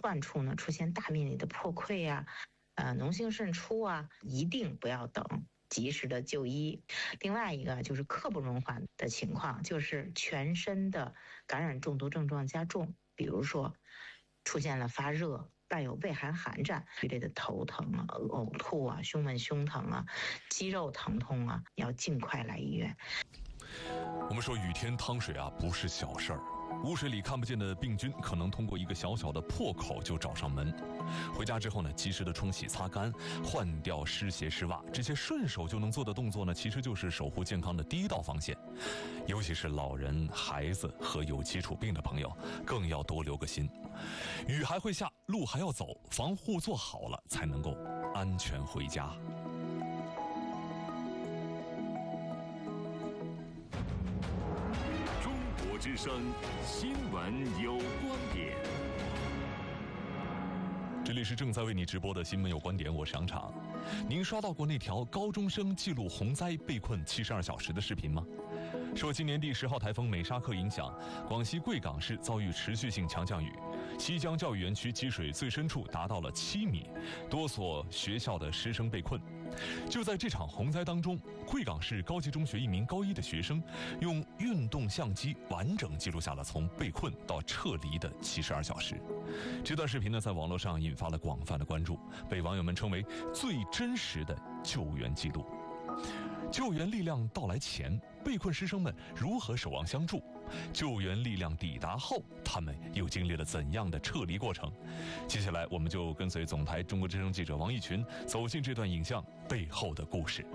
患处呢出现大面积的破溃啊，脓性渗出啊，一定不要等，及时的就医。另外一个就是刻不容缓的情况，就是全身的感染中毒症状加重，比如说出现了发热、伴有畏寒寒战一类的头疼啊、呕吐啊、胸闷胸疼啊、肌肉疼痛啊，要尽快来医院。 我们说雨天趟水啊，不是小事儿。污水里看不见的病菌可能通过一个小小的破口就找上门。回家之后呢，及时的冲洗擦干，换掉湿鞋湿袜，这些顺手就能做的动作呢，其实就是守护健康的第一道防线。尤其是老人、孩子和有基础病的朋友，更要多留个心。雨还会下，路还要走，防护做好了，才能够安全回家。 之声新闻有观点， 这里是正在为你直播的新闻有观点，我是杨昶。您刷到过那条高中生记录洪灾被困72小时的视频吗？受今年第10号台风美沙克影响，广西贵港市遭遇持续性强降雨，西江教育园区积水最深处达到了7米，多所学校的师生被困。就在这场洪灾当中，贵港市高级中学一名高1的学生用运动相机完整记录下了从被困到撤离的72小时。这段视频呢，在网络上引发了广泛的关注，被网友们称为最真实的救援记录。救援力量到来前，被困师生们如何守望相助？救援力量抵达后，他们又经历了怎样的撤离过程？接下来，我们就跟随总台中国之声记者王义群走进这段影像背后的故事。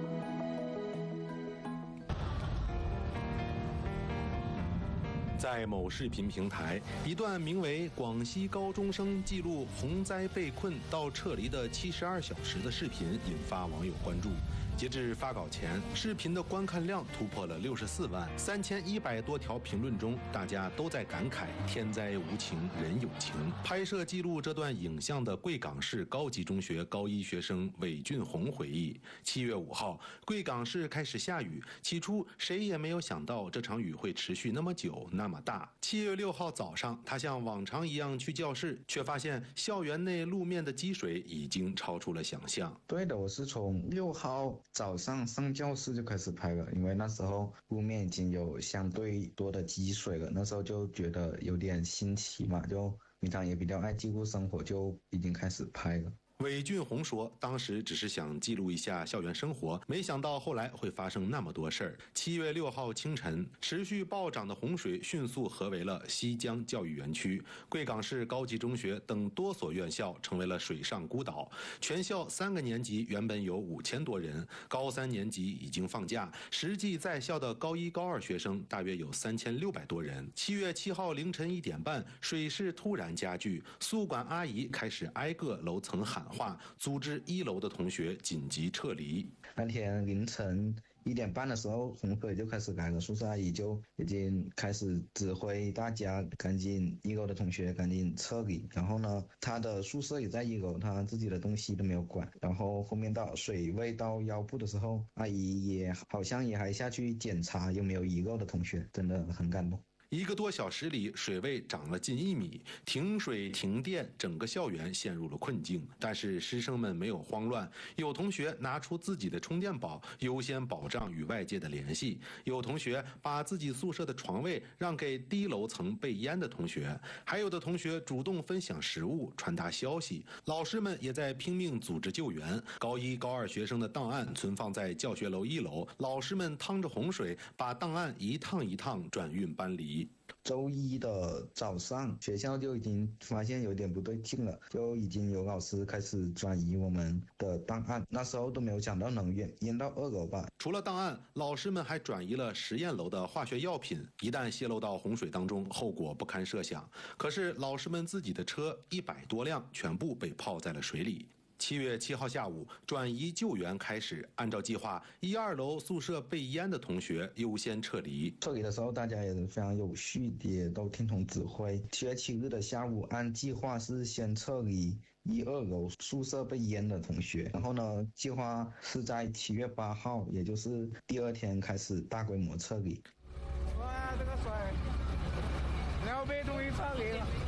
在某视频平台，一段名为“广西高中生记录洪灾被困到撤离的72小时”的视频引发网友关注。截至发稿前，视频的观看量突破了64万，3100多条评论中，大家都在感慨天灾无情人有情。拍摄记录这段影像的贵港市高级中学高1学生韦俊宏回忆，7月5号，贵港市开始下雨，起初谁也没有想到这场雨会持续那么久那么大。7月6号早上，他像往常一样去教室，却发现校园内路面的积水已经超出了想象。 对的，我是从6号早上上教室就开始拍了，因为那时候路面已经有相对多的积水了，那时候就觉得有点新奇嘛，就平常也比较爱记录生活，就已经开始拍了。 韦俊宏说，当时只是想记录一下校园生活，没想到后来会发生那么多事儿。7月6号清晨，持续暴涨的洪水迅速合围了西江教育园区，贵港市高级中学等多所院校成为了水上孤岛。全校3个年级原本有5000多人，高3年级已经放假，实际在校的高1、高2学生大约有3600多人。7月7号凌晨1点半，水势突然加剧，宿管阿姨开始挨个楼层喊话，组织1楼的同学紧急撤离。 那天凌晨1点半的时候，洪水就开始来了，宿舍阿姨就已经开始指挥大家赶紧1楼的同学赶紧撤离。然后呢，他的宿舍也在1楼，他自己的东西都没有管。然后后面到水位到腰部的时候，阿姨也好像也还下去检查有没有遗漏的同学，真的很感动。 1个多小时里，水位涨了近1米，停水停电，整个校园陷入了困境。但是师生们没有慌乱，有同学拿出自己的充电宝，优先保障与外界的联系；有同学把自己宿舍的床位让给低楼层被淹的同学，还有的同学主动分享食物，传达消息。老师们也在拼命组织救援。高1、高2学生的档案存放在教学楼1楼，老师们趟着洪水，把档案一趟一趟转运搬离。 周1的早上，学校就已经发现有点不对劲了，就已经有老师开始转移我们的档案，那时候都没有想到能淹到2楼吧。 除了档案，老师们还转移了实验楼的化学药品，一旦泄漏到洪水当中，后果不堪设想。可是老师们自己的车100多辆全部被泡在了水里。7月7号下午，转移救援开始。按照计划，1、2楼宿舍被淹的同学优先撤离。 撤离的时候，大家也是非常有序，也都听从指挥。7月7日的下午，按计划是先撤离1、2楼宿舍被淹的同学。然后呢，计划是在7月8号，也就是第2天开始大规模撤离。 哇，这个水，2倍终于撤离了。